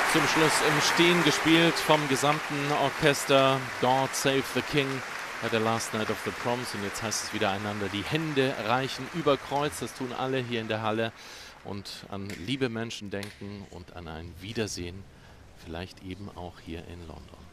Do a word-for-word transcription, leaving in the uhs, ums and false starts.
Zum Schluss im Stehen gespielt vom gesamten Orchester. God Save the King bei der Last Night of the Proms. Und jetzt heißt es wieder einander die Hände reichen über Kreuz. Das tun alle hier in der Halle. Und an liebe Menschen denken und an ein Wiedersehen. Vielleicht eben auch hier in London.